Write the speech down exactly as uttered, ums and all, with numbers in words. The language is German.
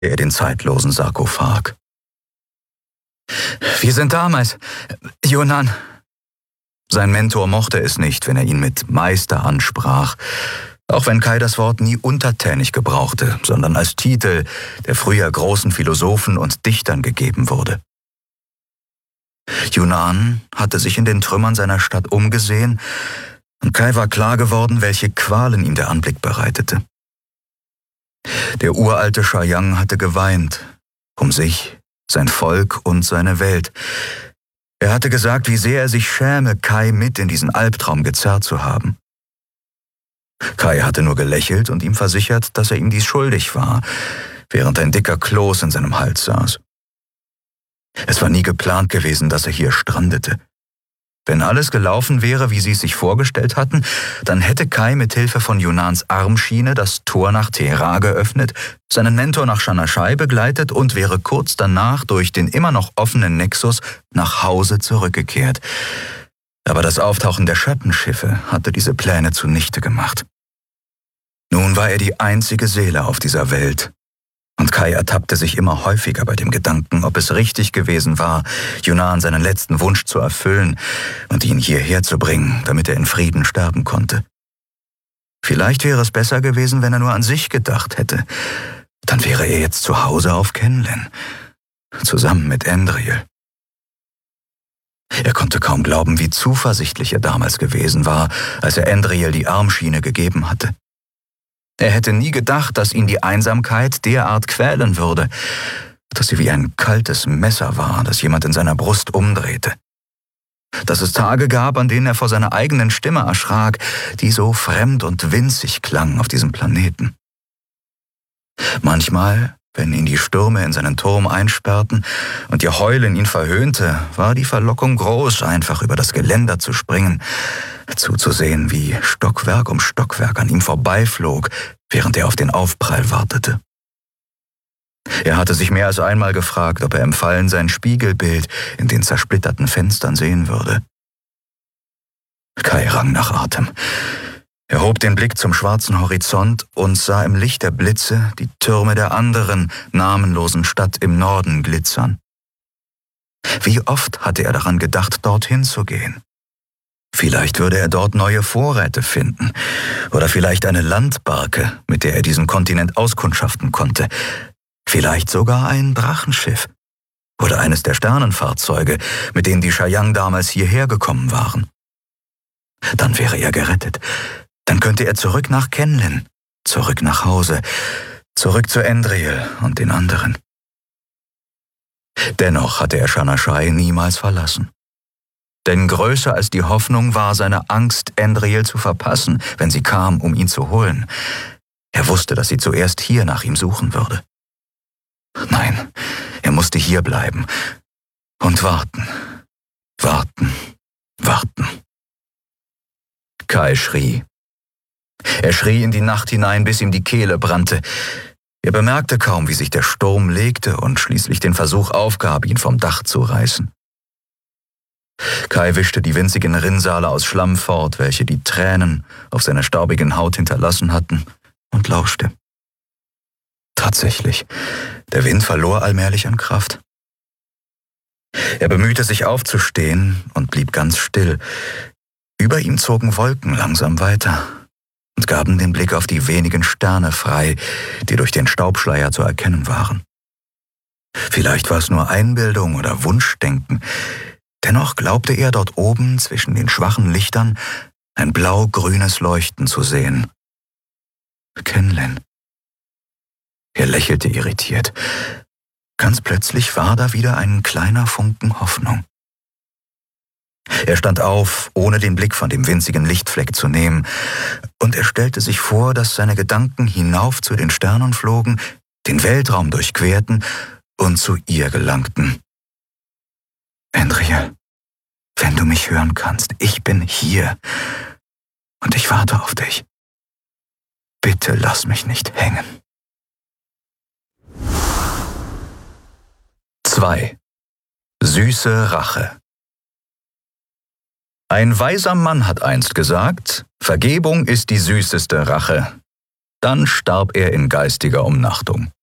er den zeitlosen Sarkophag. »Wir sind damals, Yunan.« Sein Mentor mochte es nicht, wenn er ihn mit Meister ansprach, auch wenn Kai das Wort nie untertänig gebrauchte, sondern als Titel, der früher großen Philosophen und Dichtern gegeben wurde. Yunan hatte sich in den Trümmern seiner Stadt umgesehen, und Kai war klar geworden, welche Qualen ihm der Anblick bereitete. Der uralte Shayang hatte geweint, um sich, sein Volk und seine Welt. Er hatte gesagt, wie sehr er sich schäme, Kai mit in diesen Albtraum gezerrt zu haben. Kai hatte nur gelächelt und ihm versichert, dass er ihm dies schuldig war, während ein dicker Kloß in seinem Hals saß. Es war nie geplant gewesen, dass er hier strandete. Wenn alles gelaufen wäre, wie sie es sich vorgestellt hatten, dann hätte Kai mit Hilfe von Yunans Armschiene das Tor nach Tehra geöffnet, seinen Mentor nach Shanashai begleitet und wäre kurz danach durch den immer noch offenen Nexus nach Hause zurückgekehrt. Aber das Auftauchen der Schattenschiffe hatte diese Pläne zunichte gemacht. Nun war er die einzige Seele auf dieser Welt. Und Kai ertappte sich immer häufiger bei dem Gedanken, ob es richtig gewesen war, Yunan seinen letzten Wunsch zu erfüllen und ihn hierher zu bringen, damit er in Frieden sterben konnte. Vielleicht wäre es besser gewesen, wenn er nur an sich gedacht hätte. Dann wäre er jetzt zu Hause auf Kenlen, zusammen mit Endril. Er konnte kaum glauben, wie zuversichtlich er damals gewesen war, als er Endril die Armschiene gegeben hatte. Er hätte nie gedacht, dass ihn die Einsamkeit derart quälen würde, dass sie wie ein kaltes Messer war, das jemand in seiner Brust umdrehte. Dass es Tage gab, an denen er vor seiner eigenen Stimme erschrak, die so fremd und winzig klang auf diesem Planeten. Manchmal, wenn ihn die Stürme in seinen Turm einsperrten und ihr Heulen ihn verhöhnte, war die Verlockung groß, einfach über das Geländer zu springen, zuzusehen, wie Stockwerk um Stockwerk an ihm vorbeiflog, während er auf den Aufprall wartete. Er hatte sich mehr als einmal gefragt, ob er im Fallen sein Spiegelbild in den zersplitterten Fenstern sehen würde. Kai rang nach Atem. Er hob den Blick zum schwarzen Horizont und sah im Licht der Blitze die Türme der anderen, namenlosen Stadt im Norden glitzern. Wie oft hatte er daran gedacht, dorthin zu gehen? Vielleicht würde er dort neue Vorräte finden oder vielleicht eine Landbarke, mit der er diesen Kontinent auskundschaften konnte. Vielleicht sogar ein Drachenschiff oder eines der Sternenfahrzeuge, mit denen die Shayang damals hierher gekommen waren. Dann wäre er gerettet. Dann könnte er zurück nach Kenlen, zurück nach Hause, zurück zu Endril und den anderen. Dennoch hatte er Shanashai niemals verlassen. Denn größer als die Hoffnung war seine Angst, Endril zu verpassen, wenn sie kam, um ihn zu holen. Er wusste, dass sie zuerst hier nach ihm suchen würde. Nein, er musste hier bleiben und warten, warten, warten. Kai schrie. Er schrie in die Nacht hinein, bis ihm die Kehle brannte. Er bemerkte kaum, wie sich der Sturm legte und schließlich den Versuch aufgab, ihn vom Dach zu reißen. Kai wischte die winzigen Rinnsale aus Schlamm fort, welche die Tränen auf seiner staubigen Haut hinterlassen hatten, und lauschte. Tatsächlich, der Wind verlor allmählich an Kraft. Er bemühte sich aufzustehen und blieb ganz still. Über ihm zogen Wolken langsam weiter und gaben den Blick auf die wenigen Sterne frei, die durch den Staubschleier zu erkennen waren. Vielleicht war es nur Einbildung oder Wunschdenken. Dennoch glaubte er, dort oben zwischen den schwachen Lichtern ein blau-grünes Leuchten zu sehen. Kenlen. Er lächelte irritiert. Ganz plötzlich war da wieder ein kleiner Funken Hoffnung. Er stand auf, ohne den Blick von dem winzigen Lichtfleck zu nehmen, und er stellte sich vor, dass seine Gedanken hinauf zu den Sternen flogen, den Weltraum durchquerten und zu ihr gelangten. Endril, wenn du mich hören kannst, ich bin hier und ich warte auf dich. Bitte lass mich nicht hängen. zwei. Süße Rache. Ein weiser Mann hat einst gesagt, Vergebung ist die süßeste Rache. Dann starb er in geistiger Umnachtung.